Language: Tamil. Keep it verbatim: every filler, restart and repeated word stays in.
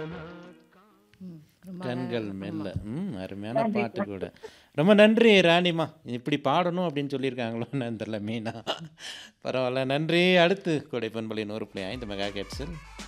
ம். ரொம்ப கண்கள் அழகா மெல்ல. ஆமா. ம். அருமையான நன்றி. பாட்டு கூட. ரொம்ப நன்றி ராணிம்மா. இப்படி பாடணும் அப்படின்னு சொல்லியிருக்காங்களோ என்னன்னு தெரியல மீனா. பரவால்ல. நன்றி. அடுத்து கொடை பண்பலை நூறு புள்ளி ஐந்து மெகா ஹெர்ட்ஸில்